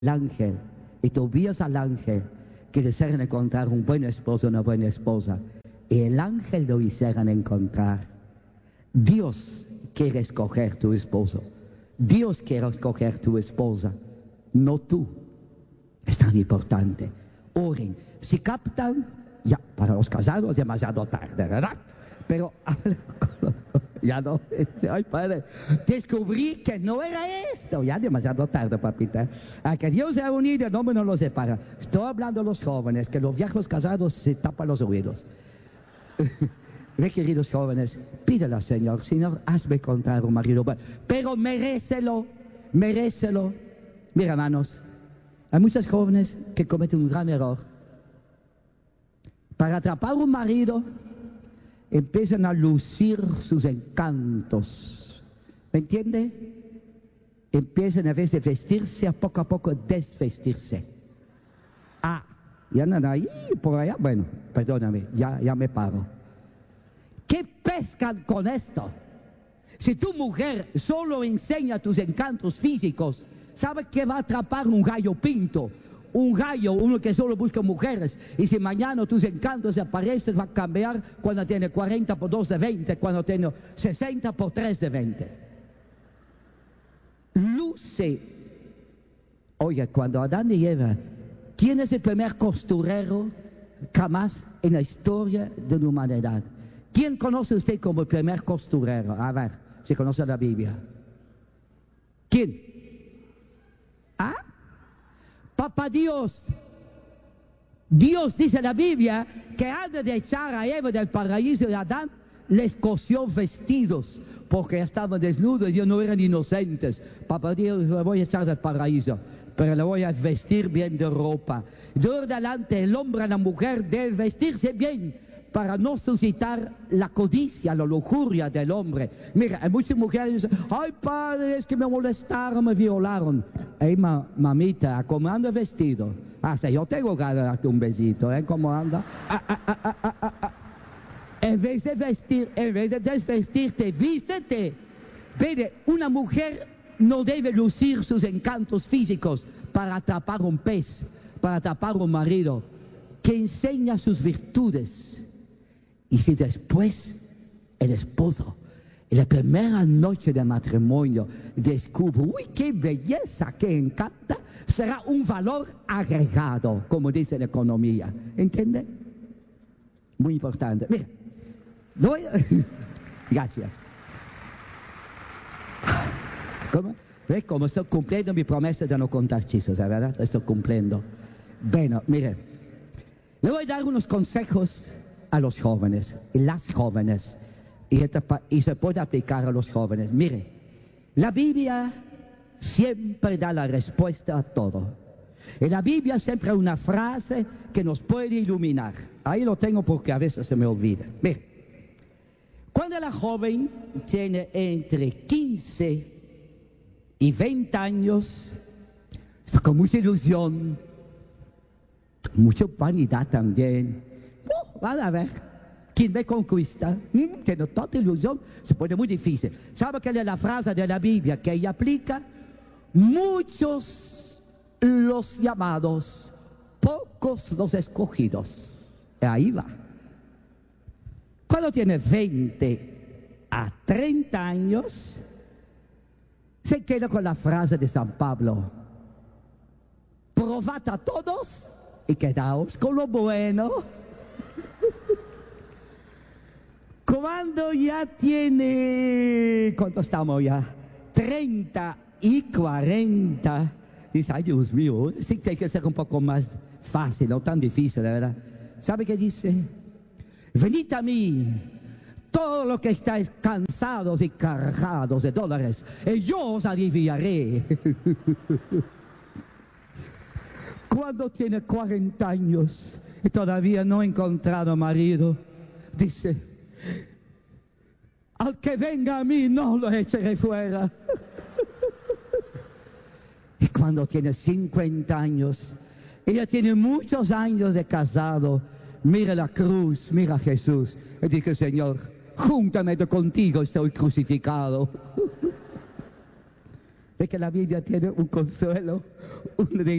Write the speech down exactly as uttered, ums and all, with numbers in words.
el ángel y tú vías al ángel que desean encontrar un buen esposo, una buena esposa, y el ángel lo hicieran encontrar. Dios quiere escoger tu esposo, Dios quiere escoger tu esposa, no tú. Es tan importante. Oren, si captan, ya, para los casados es demasiado tarde, ¿verdad? Pero ya no, ay padre, descubrí que no era esto, ya demasiado tarde, papita. A que Dios se ha unido, el hombre no lo separa. Estoy hablando a los jóvenes, que los viejos casados se tapan los oídos. Ve, queridos jóvenes, pídele al Señor, Señor, hazme encontrar un marido bueno, pero merécelo, merécelo. Mira, hermanos, hay muchos jóvenes que cometen un gran error. Para atrapar un marido, empiezan a lucir sus encantos. ¿Me entiende? Empiezan, a vez de vestirse, a poco a poco desvestirse. Ah, y andan ahí, por allá. Bueno, perdóname, ya, ya me paro. ¿Qué pescan con esto? Si tu mujer solo enseña tus encantos físicos, ¿sabe que va a atrapar un gallo pinto? Un gallo, uno que solo busca mujeres. Y si mañana tus encantos aparecen, va a cambiar cuando tiene cuarenta por dos de veinte, cuando tiene sesenta por tres de veinte. Luce. Oye, cuando Adán y Eva, ¿quién es el primer costurero jamás en la historia de la humanidad? ¿Quién conoce usted como el primer costurero? A ver, si conoce la Biblia. ¿Quién? ¿Ah? Papá Dios. Dios dice en la Biblia que antes de echar a Eva del paraíso de Adán, les cosió vestidos porque estaban desnudos y ellos no eran inocentes. Papá Dios, le voy a echar del paraíso, pero le voy a vestir bien de ropa. De ahora en adelante el hombre y la mujer deben vestirse bien para no suscitar la codicia, la lujuria del hombre. Mira, hay muchas mujeres que dicen, ay padre, es que me molestaron, me violaron. Ey, ma, mamita, ¿cómo anda vestido? Hasta yo tengo ganas de darte un besito, ¿eh? ¿Cómo anda? Ah, ah, ah, ah, ah, ah, ah. En vez de vestir, en vez de desvestirte, vístete. Mire, una mujer no debe lucir sus encantos físicos para atrapar un pez, para atrapar un marido, que enseña sus virtudes. Y si después el esposo, en la primera noche de matrimonio, descubre, uy, qué belleza, qué encanta, será un valor agregado, como dice la economía. ¿Entiende? Muy importante. Mira, voy a... Gracias. ¿Cómo? ¿Ves cómo estoy cumpliendo mi promesa de no contar chistes, verdad? Estoy cumpliendo. Bueno, mire, le voy a dar unos consejos a los jóvenes y las jóvenes, y, y se puede aplicar a los jóvenes. Mire, la Biblia siempre da la respuesta a todo. En la Biblia siempre hay una frase que nos puede iluminar. Ahí lo tengo porque a veces se me olvida. Mire, cuando la joven tiene entre quince y veinte años, está con mucha ilusión, mucha vanidad también. Oh, van a ver quién me conquista. ¿Mm? Tiene tanta ilusión, se pone muy difícil. ¿Sabe qué es la frase de la Biblia que ella aplica? Muchos los llamados, pocos los escogidos. Ahí va. Cuando tiene veinte a treinta años, se queda con la frase de San Pablo: probad a todos y quedaos con lo bueno. Cuando ya tiene, ¿cuánto estamos ya? treinta y cuarenta, dice, ay Dios mío, sí que hay que ser un poco más fácil, no tan difícil, la verdad. ¿Sabe qué dice? Venid a mí, todos los que estáis cansados y cargados de dólares, y yo os aliviaré. Cuando tiene cuarenta años y todavía no ha encontrado marido, dice, al que venga a mí no lo echaré fuera. Y cuando tiene cincuenta años, ella tiene muchos años de casado, mira la cruz, mira a Jesús, y dice, Señor, juntamente contigo estoy crucificado. Ve que la Biblia tiene un consuelo, un